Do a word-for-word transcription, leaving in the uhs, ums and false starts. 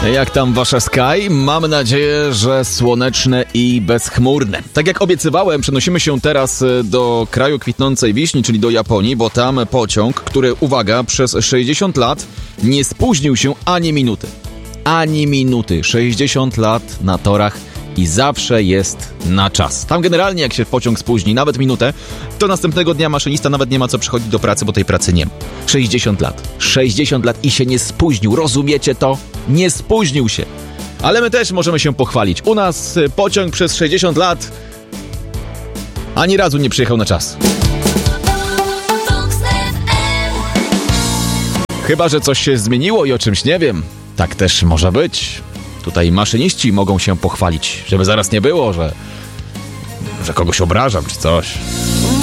Jak tam wasze Sky? Mam nadzieję, że słoneczne i bezchmurne. Tak jak obiecywałem, przenosimy się teraz do kraju kwitnącej wiśni, czyli do Japonii, bo tam pociąg, który, uwaga, przez sześćdziesiąt lat nie spóźnił się ani minuty. Ani minuty. sześćdziesiąt lat na torach i zawsze jest na czas. Tam generalnie jak się pociąg spóźni nawet minutę, to następnego dnia maszynista nawet nie ma co przychodzić do pracy, bo tej pracy nie ma. sześćdziesiąt lat. sześćdziesiąt lat i się nie spóźnił. Rozumiecie to? Nie spóźnił się. Ale my też możemy się pochwalić. U nas pociąg przez sześćdziesiąt lat ani razu nie przyjechał na czas. Chyba że coś się zmieniło i o czymś nie wiem. Tak też może być. Tutaj maszyniści mogą się pochwalić, żeby zaraz nie było, że, że kogoś obrażam czy coś.